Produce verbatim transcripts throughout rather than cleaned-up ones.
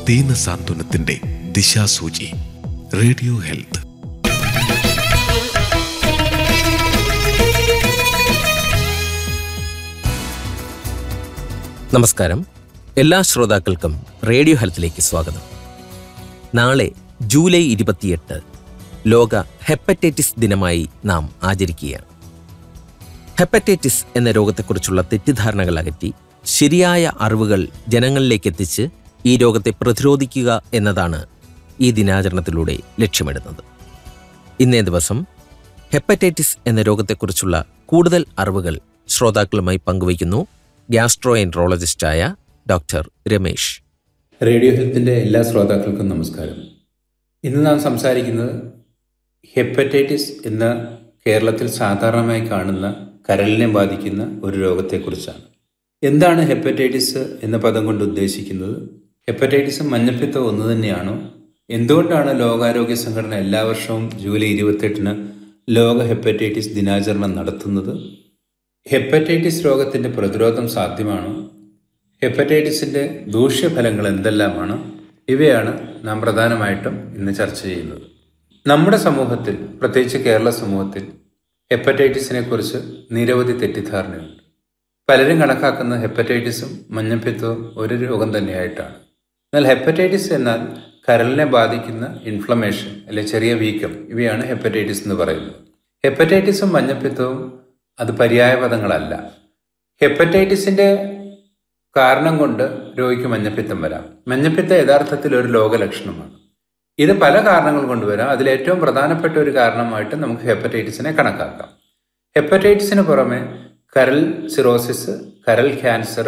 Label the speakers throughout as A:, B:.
A: ദീനസാന്ത്വനത്തിന്റെ ദിശാസൂചി. Radio health.
B: നമസ്കാരം. എല്ലാ ശ്രോതാക്കൾക്കും റേഡിയോ ഹെൽത്തിലേക്ക് സ്വാഗതം. നാളെ ജൂലൈ ഇരുപത്തിയെട്ട് ലോക ഹെപ്പറ്റൈറ്റിസ് ദിനമായി നാം ആചരിക്കുകയാണ്. ഹെപ്പറ്റൈറ്റിസ് എന്ന രോഗത്തെക്കുറിച്ചുള്ള തെറ്റിദ്ധാരണകൾ അകറ്റി ശരിയായ അറിവുകൾ ജനങ്ങളിലേക്ക് എത്തിച്ച് ഈ രോഗത്തെ പ്രതിരോധിക്കുക എന്നതാണ് ഈ ദിനാചരണത്തിലൂടെ ലക്ഷ്യമിടുന്നത്. ഇന്നേ ദിവസം ഹെപ്പറ്റൈറ്റിസ് എന്ന രോഗത്തെക്കുറിച്ചുള്ള കൂടുതൽ അറിവുകൾ ശ്രോതാക്കളുമായി പങ്കുവയ്ക്കുന്നു ഗ്യാസ്ട്രോ എൻട്രോളജിസ്റ്റായ ഡോക്ടർ രമേശ്.
C: റേഡിയോ ഹെൽത്തിൻ്റെ എല്ലാ ശ്രോതാക്കൾക്കും നമസ്കാരം. ഇന്ന് നാം സംസാരിക്കുന്നത് ഹെപ്പറ്റൈറ്റിസ് എന്ന കേരളത്തിൽ സാധാരണമായി കാണുന്ന കരളിനെ ബാധിക്കുന്ന ഒരു രോഗത്തെക്കുറിച്ചാണ്. എന്താണ് ഹെപ്പറ്റൈറ്റിസ് എന്ന പദം കൊണ്ട് ഉദ്ദേശിക്കുന്നത്? ഹെപ്പറ്റൈറ്റിസും മഞ്ഞപ്പിത്തവും ഒന്ന് തന്നെയാണോ? എന്തുകൊണ്ടാണ് ലോകാരോഗ്യ സംഘടന എല്ലാ വർഷവും ജൂലൈ ഇരുപത്തെട്ടിന് ലോക ഹെപ്പറ്റൈറ്റിസ് ദിനാചരണം നടത്തുന്നത്? ഹെപ്പറ്റൈറ്റിസ് രോഗത്തിൻ്റെ പ്രതിരോധം സാധ്യമാണോ? ഹെപ്പറ്റൈറ്റിസിൻ്റെ ദൂഷ്യഫലങ്ങൾ എന്തെല്ലാമാണ്? ഇവയാണ് നാം പ്രധാനമായിട്ടും ഇന്ന് ചർച്ച ചെയ്യുന്നത്. നമ്മുടെ സമൂഹത്തിൽ, പ്രത്യേകിച്ച് കേരള സമൂഹത്തിൽ, ഹെപ്പറ്റൈറ്റിസിനെ കുറിച്ച് നിരവധി തെറ്റിദ്ധാരണയുണ്ട്. പലരും കണക്കാക്കുന്ന ഹെപ്പറ്റൈറ്റിസും മഞ്ഞപ്പിത്തവും ഒരു രോഗം തന്നെയായിട്ടാണ്. എന്നാൽ ഹെപ്പറ്റൈറ്റിസ് എന്നാൽ കരളിനെ ബാധിക്കുന്ന ഇൻഫ്ലമേഷൻ അല്ലെ ചെറിയ വീക്കം, ഇവയാണ് ഹെപ്പറ്റൈറ്റിസ് എന്ന് പറയുന്നത്. ഹെപ്പറ്റൈറ്റിസും മഞ്ഞപ്പിത്തവും അത് പര്യായ പദങ്ങളല്ല. ഹെപ്പറ്റൈറ്റിസിൻ്റെ കാരണം കൊണ്ട് രോഗിക്ക് മഞ്ഞപ്പിത്തം വരാം. മഞ്ഞപ്പിത്തം യഥാർത്ഥത്തിൽ ഒരു രോഗലക്ഷണമാണ്. ഇത് പല കാരണങ്ങൾ കൊണ്ടുവരാം. അതിലേറ്റവും പ്രധാനപ്പെട്ട ഒരു കാരണമായിട്ട് നമുക്ക് ഹെപ്പറ്റൈറ്റിസിനെ കണക്കാക്കാം. ഹെപ്പറ്റൈറ്റിസിന് പുറമെ കരൾ സിറോസിസ്, കരൾ ക്യാൻസർ,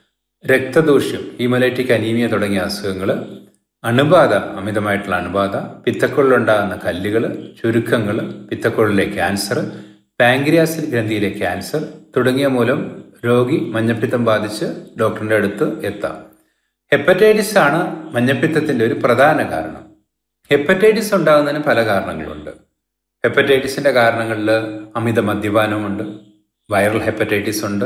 C: രക്തദൂഷ്യം, ഹീമോലൈറ്റിക് അനീമിയ തുടങ്ങിയ അസുഖങ്ങൾ, അണുബാധ, അമിതമായിട്ടുള്ള അണുബാധ, പിത്തക്കുഴലുണ്ടാകുന്ന കല്ലുകൾ, ചുരുക്കങ്ങൾ, പിത്തക്കുഴലിലെ ക്യാൻസർ, പാങ്ക്രിയാസിൽ ഗ്രന്ഥിയിലെ ക്യാൻസർ തുടങ്ങിയ മൂലം രോഗി മഞ്ഞപ്പിത്തം ബാധിച്ച് ഡോക്ടറിൻ്റെ അടുത്ത് എത്താം. ഹെപ്പറ്റൈറ്റിസ് ആണ് മഞ്ഞപ്പിത്തത്തിൻ്റെ ഒരു പ്രധാന കാരണം. ഹെപ്പറ്റൈറ്റിസ് ഉണ്ടാകുന്നതിന് പല കാരണങ്ങളുണ്ട്. ഹെപ്പറ്റൈറ്റിസിൻ്റെ കാരണങ്ങളിൽ അമിത മദ്യപാനമുണ്ട്, വൈറൽ ഹെപ്പറ്റൈറ്റിസ് ഉണ്ട്,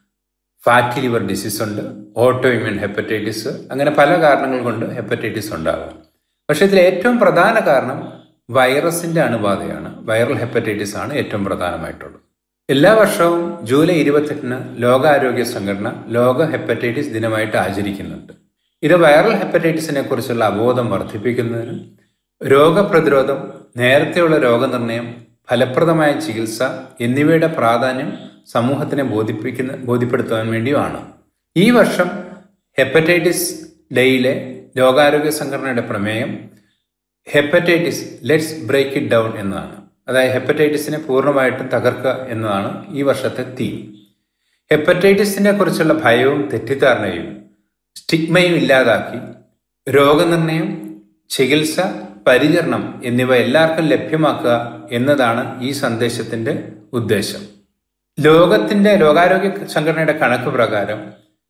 C: ഫാറ്റി ലിവർ ഡിസീസ് ഉണ്ട്, ഓട്ടോ ഇമ്യൂൺ ഹെപ്പറ്റൈറ്റിസ്, അങ്ങനെ പല കാരണങ്ങൾ കൊണ്ട് ഹെപ്പറ്റൈറ്റിസ് ഉണ്ടാകാം. പക്ഷേ ഇതിൽ ഏറ്റവും പ്രധാന കാരണം വൈറസിൻ്റെ അണുബാധയാണ്. വൈറൽ ഹെപ്പറ്റൈറ്റിസ് ആണ് ഏറ്റവും പ്രധാനമായിട്ടുള്ളത്. എല്ലാ വർഷവും ജൂലൈ ഇരുപത്തെട്ടിന് ലോകാരോഗ്യ സംഘടന ലോക ഹെപ്പറ്റൈറ്റിസ് ദിനമായിട്ട് ആചരിക്കുന്നുണ്ട്. ഇത് വൈറൽ ഹെപ്പറ്റൈറ്റിസിനെ കുറിച്ചുള്ള അവബോധം വർദ്ധിപ്പിക്കുന്നതിനും രോഗപ്രതിരോധം, നേരത്തെയുള്ള രോഗനിർണയം, ഫലപ്രദമായ ചികിത്സ എന്നിവയുടെ പ്രാധാന്യം സമൂഹത്തിനെ ബോധിപ്പിക്കുന്ന ബോധ്യപ്പെടുത്താൻ വേണ്ടിയുമാണ്. ഈ വർഷം ഹെപ്പറ്റൈറ്റിസ് ഡേയിലെ ലോകാരോഗ്യ സംഘടനയുടെ പ്രമേയം hepatitis let's break it down എന്നതാണ്. അതായത് ഹെപ്പറ്റൈറ്റിസിനെ പൂർണ്ണമായിട്ടും തകർക്കുക എന്നതാണ് ഈ വർഷത്തെ തീം. ഹെപ്പറ്റൈറ്റിസിനെ കുറിച്ചുള്ള ഭയവും തെറ്റിദ്ധാരണയും സ്റ്റിഗ്മയും ഇല്ലാതാക്കി രോഗനിർണയം, ചികിത്സ, പരിചരണം എന്നിവ എല്ലാവർക്കും ലഭ്യമാക്കുക എന്നതാണ് ഈ സന്ദേശത്തിൻ്റെ ഉദ്ദേശം. ലോകത്തിൻ്റെ ലോകാരോഗ്യ സംഘടനയുടെ കണക്ക് പ്രകാരം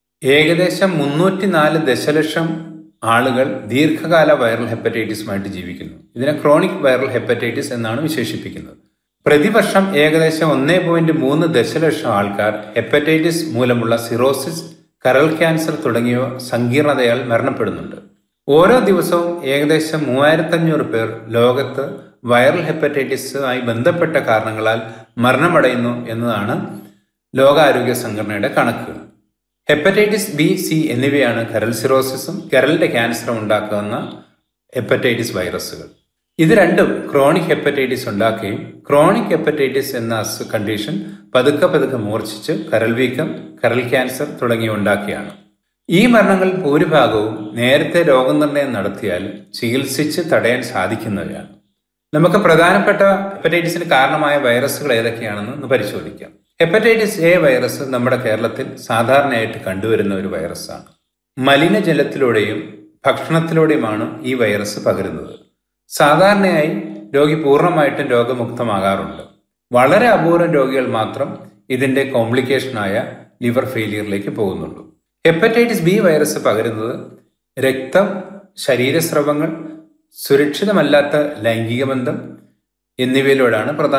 C: ഏകദേശം മുന്നൂറ്റി നാല് ദശലക്ഷം ആളുകൾ ദീർഘകാല വൈറൽ ഹെപ്പറ്റൈറ്റിസുമായിട്ട് ജീവിക്കുന്നു. ഇതിനെ ക്രോണിക് വൈറൽ ഹെപ്പറ്റൈറ്റിസ് എന്നാണ് വിശേഷിപ്പിക്കുന്നത്. പ്രതിവർഷം ഏകദേശം ഒന്നേ പോയിന്റ് മൂന്ന് ദശലക്ഷം ആൾക്കാർ ഹെപ്പറ്റൈറ്റിസ് മൂലമുള്ള സിറോസിസ്, കരൾ ക്യാൻസർ തുടങ്ങിയ സങ്കീർണതയാൽ മരണപ്പെടുന്നുണ്ട്. ഓരോ ദിവസവും ഏകദേശം മൂവായിരത്തഞ്ഞൂറ് പേർ ലോകത്ത് വൈറൽ ഹെപ്പറ്റൈറ്റിസുമായി ബന്ധപ്പെട്ട കാരണങ്ങളാൽ മരണമടയുന്നു എന്നതാണ് ലോകാരോഗ്യ സംഘടനയുടെ കണക്കുകൾ. ഹെപ്പറ്റൈറ്റിസ് ബി, സി എന്നിവയാണ് കരൾ സിറോസിസും കരളിന്റെ ക്യാൻസറും ഉണ്ടാക്കുന്ന ഹെപ്പറ്റൈറ്റിസ് വൈറസുകൾ. ഇത് രണ്ടും ക്രോണിക് ഹെപ്പറ്റൈറ്റിസ് ഉണ്ടാക്കുകയും ക്രോണിക് ഹെപ്പറ്റൈറ്റിസ് എന്ന കണ്ടീഷൻ പതുക്കെ പതുക്കെ മൂർച്ഛിച്ച് കരൾ വീക്കം, കരൾ ക്യാൻസർ തുടങ്ങിയവ ഉണ്ടാക്കുകയാണ്. ഈ മരണങ്ങൾ ഭൂരിഭാഗവും നേരത്തെ രോഗനിർണയം നടത്തിയാൽ ചികിത്സിച്ച് തടയാൻ സാധിക്കുന്നവയാണ്. നമുക്ക് പ്രധാനപ്പെട്ട ഹെപ്പറ്റൈറ്റിസിന് കാരണമായ വൈറസുകൾ ഏതൊക്കെയാണെന്ന് ഒന്ന് പരിശോധിക്കാം. ഹെപ്പറ്റൈറ്റിസ് എ വൈറസ് നമ്മുടെ കേരളത്തിൽ സാധാരണയായിട്ട് കണ്ടുവരുന്ന ഒരു വൈറസാണ്. മലിനജലത്തിലൂടെയും ഭക്ഷണത്തിലൂടെയുമാണ് ഈ വൈറസ് പകരുന്നത്. സാധാരണയായി രോഗി പൂർണ്ണമായിട്ടും രോഗമുക്തമാകാറുണ്ട്. വളരെ അപൂർവം രോഗികൾ മാത്രം ഇതിൻ്റെ കോംപ്ലിക്കേഷനായ ലിവർ ഫെയിലിയറിലേക്ക് പോകുന്നുള്ളൂ. ഹെപ്പറ്റൈറ്റിസ് ബി വൈറസ് പകരുന്നത് രക്തം, ശരീരസ്രവങ്ങൾ, സുരക്ഷിതമല്ലാത്ത ലൈംഗിക ബന്ധം എന്നിവയിലൂടെയാണ് പ്രധാന